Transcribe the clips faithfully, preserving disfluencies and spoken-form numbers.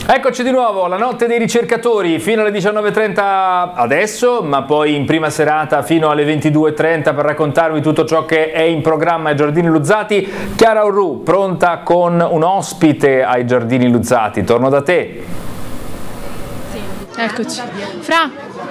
Eccoci di nuovo, la notte dei ricercatori fino alle diciannove e trenta adesso, ma poi in prima serata fino alle ventidue e trenta per raccontarvi tutto ciò che è in programma ai Giardini Luzzati. Chiara Orru, pronta con un ospite ai Giardini Luzzati. Torno da te. Sì, eccoci. Fra,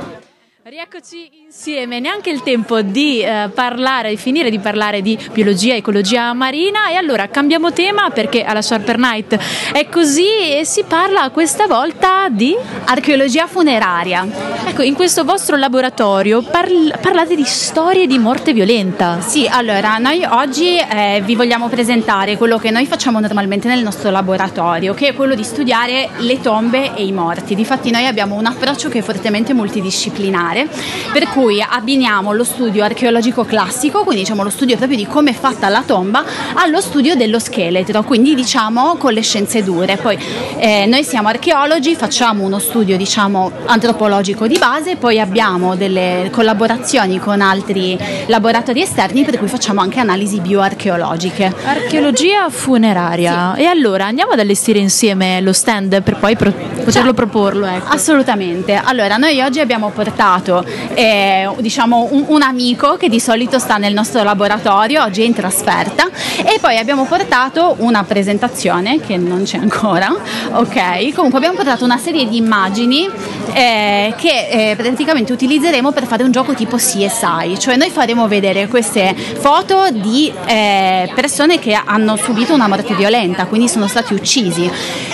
rieccoci insieme, neanche il tempo di eh, parlare, di finire di parlare di biologia, ecologia marina, e allora cambiamo tema perché alla Sharper Night è così e si parla questa volta di archeologia funeraria. Ecco, in questo vostro laboratorio parl- parlate di storie di morte violenta. Sì, allora noi oggi eh, vi vogliamo presentare quello che noi facciamo normalmente nel nostro laboratorio, che è quello di studiare le tombe e i morti. Difatti noi abbiamo un approccio che è fortemente multidisciplinare, per cui abbiniamo lo studio archeologico classico, quindi diciamo lo studio proprio di come è fatta la tomba, allo studio dello scheletro, quindi diciamo con le scienze dure. Poi eh, noi siamo archeologi, facciamo uno studio diciamo antropologico di base, poi abbiamo delle collaborazioni con altri laboratori esterni per cui facciamo anche analisi bioarcheologiche. Archeologia funeraria. Sì. E allora andiamo ad allestire insieme lo stand per poi pro- poterlo cioè, proporlo. Ecco. Assolutamente. Allora noi oggi abbiamo portato eh, diciamo un, un amico che di solito sta nel nostro laboratorio, oggi è in trasferta, e poi abbiamo portato una presentazione che non c'è ancora, ok? Comunque abbiamo portato una serie di immagini eh, che eh, praticamente utilizzeremo per fare un gioco tipo C S I, cioè noi faremo vedere queste foto di eh, persone che hanno subito una morte violenta, quindi sono stati uccisi.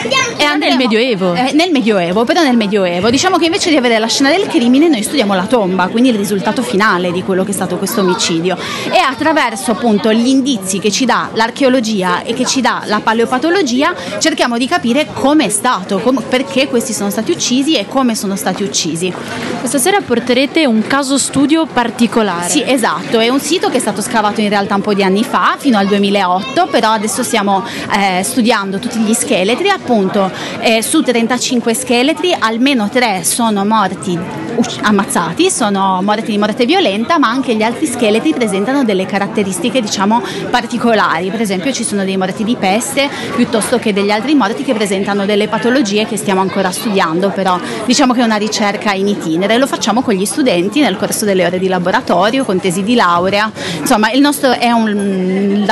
E andremo, nel Medioevo. Eh, nel Medioevo, però nel Medioevo. Diciamo che invece di avere la scena del crimine noi studiamo la tomba, quindi il risultato finale di quello che è stato questo omicidio, e attraverso appunto gli indizi che ci dà l'archeologia e che ci dà la paleopatologia cerchiamo di capire come è stato, com- perché questi sono stati uccisi e come sono stati uccisi. Questa sera porterete un caso studio particolare. Sì, esatto, è un sito che è stato scavato in realtà un po' di anni fa, fino al duemilaotto, però adesso stiamo eh, studiando tutti gli scheletri, appunto eh, su trentacinque scheletri almeno tre sono morti ammazzati, sono morti di morte violenta, ma anche gli altri scheletri presentano delle caratteristiche diciamo particolari. Per esempio ci sono dei morti di peste piuttosto che degli altri morti che presentano delle patologie che stiamo ancora studiando, però diciamo che è una ricerca in itinere. Lo facciamo con gli studenti nel corso delle ore di laboratorio, con tesi di laurea. Insomma, il nostro è un